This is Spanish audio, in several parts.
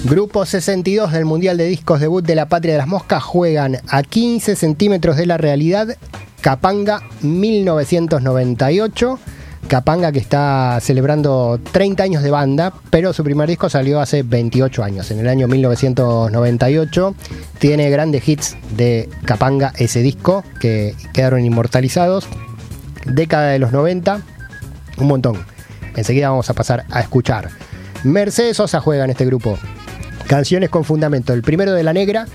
Grupo 62 del Mundial de Discos debut de La Patria de las Moscas juegan a 15 centímetros de la realidad. Capanga 1998. Capanga que está celebrando 30 años de banda, pero su primer disco salió hace 28 años, en el año 1998. Tiene grandes hits de Capanga ese disco que quedaron inmortalizados. Década de los 90, un montón. Enseguida vamos a pasar a escuchar. Mercedes Sosa juega en este grupo. Canciones con fundamento. El primero de La Negra,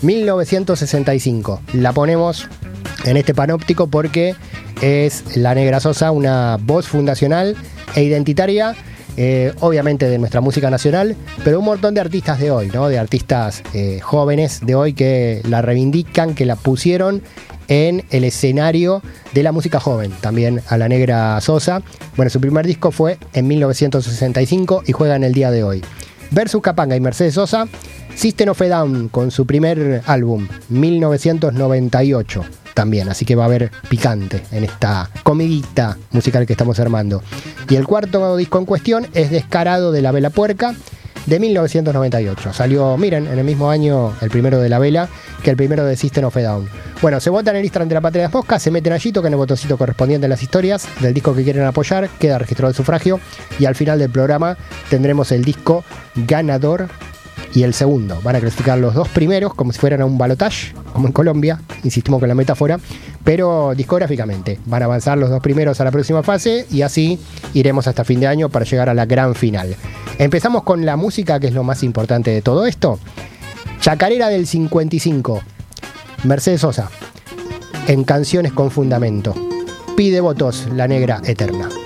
1965. La ponemos en este panóptico porque es La Negra Sosa, una voz fundacional e identitaria, obviamente de nuestra música nacional, pero un montón de artistas de hoy, ¿no? De artistas jóvenes de hoy que la reivindican, que la pusieron en el escenario de la música joven, también a La Negra Sosa. Bueno, su primer disco fue en 1965 y juega en el día de hoy. Versus Capanga y Mercedes Sosa, System of a Down con su primer álbum, 1998 también, así que va a haber picante en esta comidita musical que estamos armando. Y el cuarto disco en cuestión es Descarado de La Vela Puerca, de 1998. Salió, miren, en el mismo año el primero de La Vela que el primero de System of a Down. Bueno, se vota en el Instagram de La Patria de las Moscas, se meten allí, tocan el botoncito correspondiente en las historias del disco que quieren apoyar, queda registrado el sufragio y al final del programa tendremos el disco ganador y el segundo. Van a clasificar los dos primeros como si fueran a un balotage, como en Colombia, insistimos con la metáfora, pero discográficamente. Van a avanzar los dos primeros a la próxima fase y así iremos hasta fin de año para llegar a la gran final. Empezamos con la música, que es lo más importante de todo esto. Chacarera del 55. Mercedes Sosa, en Canciones con Fundamento. Pide votos, La Negra Eterna.